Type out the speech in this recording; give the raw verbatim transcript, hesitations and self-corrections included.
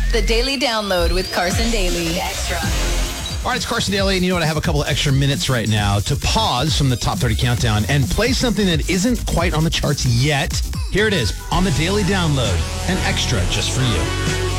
The Daily Download with Carson Daly. Extra. All right, it's Carson Daly, and you know what? I have a couple of extra minutes right now to pause from the Top thirty Countdown and play something that isn't quite on the charts yet. Here it is on the Daily Download, an extra just for you.